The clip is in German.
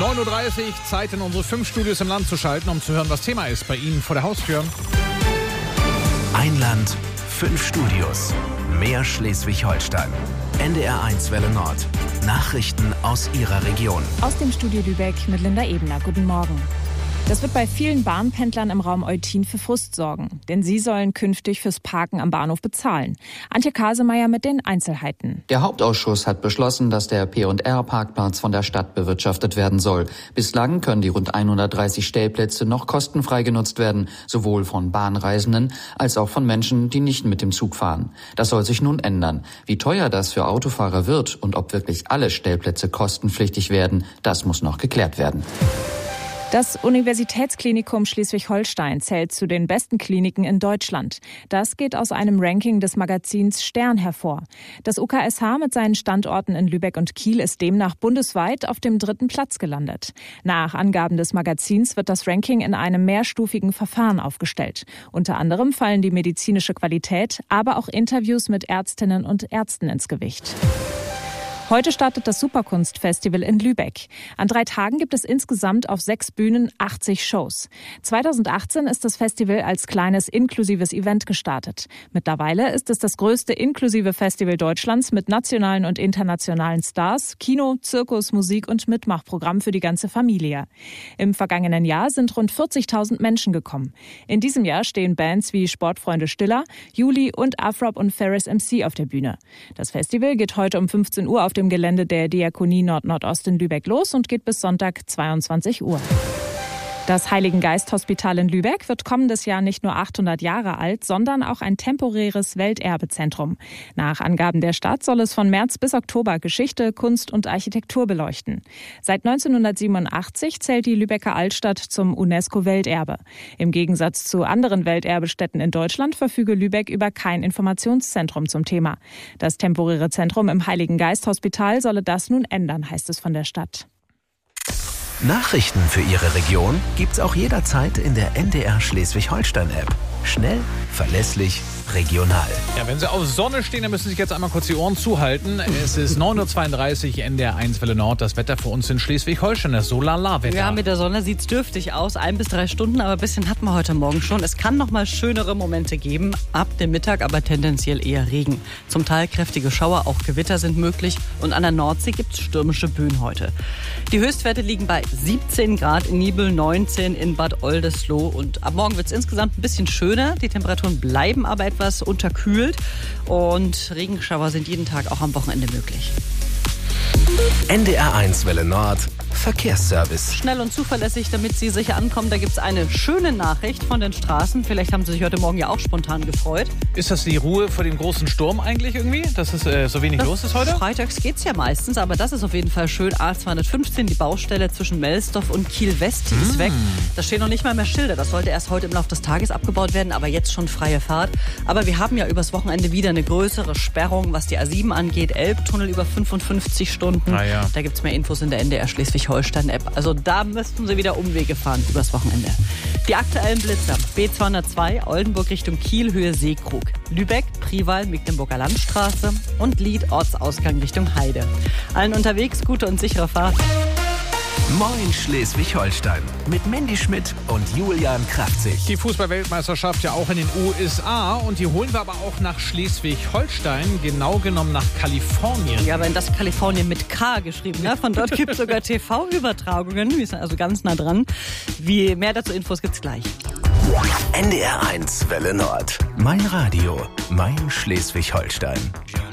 9.30 Uhr, Zeit in unsere 5 Studios im Land zu schalten, um zu hören, was Thema ist bei Ihnen vor der Haustür. Ein Land, 5 Studios. Mehr Schleswig-Holstein. NDR1 Welle Nord. Nachrichten aus Ihrer Region. Aus dem Studio Lübeck mit Linda Ebner. Guten Morgen. Das wird bei vielen Bahnpendlern im Raum Eutin für Frust sorgen. Denn sie sollen künftig fürs Parken am Bahnhof bezahlen. Antje Kasemeyer mit den Einzelheiten. Der Hauptausschuss hat beschlossen, dass der P&R-Parkplatz von der Stadt bewirtschaftet werden soll. Bislang können die rund 130 Stellplätze noch kostenfrei genutzt werden, sowohl von Bahnreisenden als auch von Menschen, die nicht mit dem Zug fahren. Das soll sich nun ändern. Wie teuer das für Autofahrer wird und ob wirklich alle Stellplätze kostenpflichtig werden, das muss noch geklärt werden. Das Universitätsklinikum Schleswig-Holstein zählt zu den besten Kliniken in Deutschland. Das geht aus einem Ranking des Magazins Stern hervor. Das UKSH mit seinen Standorten in Lübeck und Kiel ist demnach bundesweit auf dem 3. Platz gelandet. Nach Angaben des Magazins wird das Ranking in einem mehrstufigen Verfahren aufgestellt. Unter anderem fallen die medizinische Qualität, aber auch Interviews mit Ärztinnen und Ärzten ins Gewicht. Heute startet das Superkunstfestival in Lübeck. An 3 Tagen gibt es insgesamt auf 6 Bühnen 80 Shows. 2018 ist das Festival als kleines inklusives Event gestartet. Mittlerweile ist es das größte inklusive Festival Deutschlands mit nationalen und internationalen Stars, Kino, Zirkus, Musik und Mitmachprogramm für die ganze Familie. Im vergangenen Jahr sind rund 40.000 Menschen gekommen. In diesem Jahr stehen Bands wie Sportfreunde Stiller, Juli und Afrob und Ferris MC auf der Bühne. Das Festival geht heute um 15 Uhr auf dem Gelände der Diakonie Nord-Nordost in Lübeck los und geht bis Sonntag 22 Uhr. Das Heiligengeist-Hospital in Lübeck wird kommendes Jahr nicht nur 800 Jahre alt, sondern auch ein temporäres Welterbezentrum. Nach Angaben der Stadt soll es von März bis Oktober Geschichte, Kunst und Architektur beleuchten. Seit 1987 zählt die Lübecker Altstadt zum UNESCO-Welterbe. Im Gegensatz zu anderen Welterbestätten in Deutschland verfüge Lübeck über kein Informationszentrum zum Thema. Das temporäre Zentrum im Heiligengeist-Hospital solle das nun ändern, heißt es von der Stadt. Nachrichten für Ihre Region gibt's auch jederzeit in der NDR Schleswig-Holstein-App. Schnell, verlässlich, regional. Ja, wenn Sie auf Sonne stehen, dann müssen Sie sich jetzt einmal kurz die Ohren zuhalten. Es ist 9.32 Uhr, NDR1 Welle Nord. Das Wetter für uns in Schleswig-Holstein, das So-Lala-Wetter. Ja, mit der Sonne sieht's dürftig aus. 1 bis 3 Stunden, aber ein bisschen hatten wir heute Morgen schon. Es kann noch mal schönere Momente geben. Ab dem Mittag aber tendenziell eher Regen. Zum Teil kräftige Schauer, auch Gewitter sind möglich. Und an der Nordsee gibt's stürmische Böen heute. Die Höchstwerte liegen bei 17 Grad in Nibel, 19 in Bad Oldesloe. Und ab morgen wird's insgesamt ein bisschen schöner. Die Temperaturen bleiben aber etwas unterkühlt. Und Regenschauer sind jeden Tag auch am Wochenende möglich. NDR1 Welle Nord. Verkehrsservice. Schnell und zuverlässig, damit Sie sicher ankommen. Da gibt es eine schöne Nachricht von den Straßen. Vielleicht haben Sie sich heute Morgen ja auch spontan gefreut. Ist das die Ruhe vor dem großen Sturm eigentlich irgendwie, dass es so wenig los ist heute? Freitags geht's ja meistens, aber das ist auf jeden Fall schön. A215, die Baustelle zwischen Melsdorf und Kiel-West, die ist weg. Da stehen noch nicht mal mehr Schilder. Das sollte erst heute im Laufe des Tages abgebaut werden, aber jetzt schon freie Fahrt. Aber wir haben ja übers Wochenende wieder eine größere Sperrung, was die A7 angeht. Elbtunnel über 55 Stunden. Ja. Da gibt's mehr Infos in der NDR Schleswig-Holstein-App. Also da müssten Sie wieder Umwege fahren übers Wochenende. Die aktuellen Blitzer. B202, Oldenburg Richtung Kiel, Höhe Seekrug. Lübeck, Priwal, Mecklenburger Landstraße und Lied, Ortsausgang Richtung Heide. Allen unterwegs gute und sichere Fahrt. Moin Schleswig-Holstein mit Mandy Schmidt und Julian Kraftzig. Die Fußball-Weltmeisterschaft ja auch in den USA und die holen wir aber auch nach Schleswig-Holstein, genau genommen nach Kalifornien. Ja, aber in das Kalifornien mit K geschrieben. Ne? Von dort gibt es sogar TV-Übertragungen. Wir sind also ganz nah dran. Mehr dazu Infos gibt's gleich. NDR1 Welle Nord. Mein Radio, mein Schleswig-Holstein.